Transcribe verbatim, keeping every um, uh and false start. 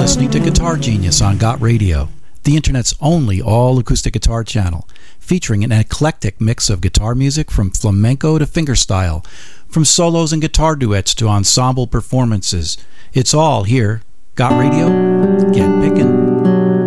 listening to Guitar Genius on Got Radio, the internet's only all-acoustic guitar channel, featuring an eclectic mix of guitar music from flamenco to fingerstyle, from solos and guitar duets to ensemble performances. It's all here. Got Radio? Get pickin'.